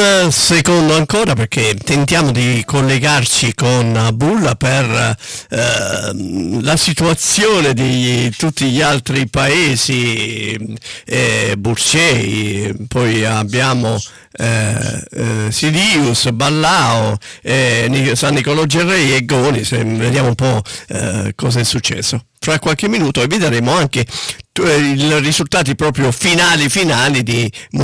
Un secondo ancora, perché tentiamo di collegarci con Bulla per la situazione di tutti gli altri paesi, Burcei, poi abbiamo Sirius, Ballao, San Nicolò Gerrei e Goni. Vediamo un po' cosa è successo. Fra qualche minuto e vi daremo anche i risultati proprio finali di